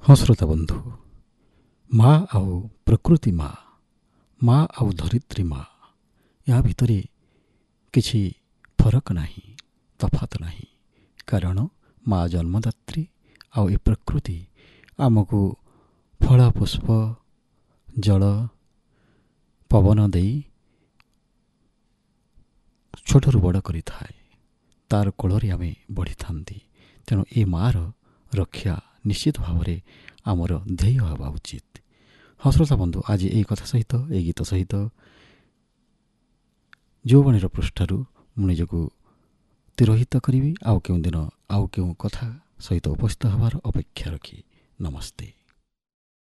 ହଁ ଶ୍ରୋତା ବନ୍ଧୁ, ମା ଆଉ ପ୍ରକୃତି ମା ଆଉ ଧରିତ୍ରୀ ମା, ଏହା ଭିତରେ କିଛି ଫରକ ନାହିଁ, ତଫାତ ନାହିଁ। କାରଣ ମା ଜନ୍ମଦାତ୍ରୀ ଆଉ ଏ ପ୍ରକୃତି ଆମକୁ ଫଳ ପୁଷ୍ପ ଜଳ ପବନ ଦେଇ ଛୋଟରୁ ବଡ଼ କରିଥାଏ। ତାର କୋଳରେ ଆମେ ବଢ଼ିଥାନ୍ତି। ତେଣୁ ଏ ମା'ର ରକ୍ଷା ନିଶ୍ଚିତ ଭାବରେ ଆମର ଧ୍ୟେୟ ହେବା ଉଚିତ। ହଁ ଶ୍ରୋତା ବନ୍ଧୁ, ଆଜି ଏହି କଥା ସହିତ, ଏହି ଗୀତ ସହିତ ଯୌବନୀର ପୃଷ୍ଠାରୁ ମୁଁ ନିଜକୁ ତିରୋହିତ କରିବି। ଆଉ କେଉଁ ଦିନ ଆଉ କେଉଁ କଥା ସହିତ ଉପସ୍ଥିତ ହେବାର ଅପେକ୍ଷା ରଖି ନମସ୍ତେ।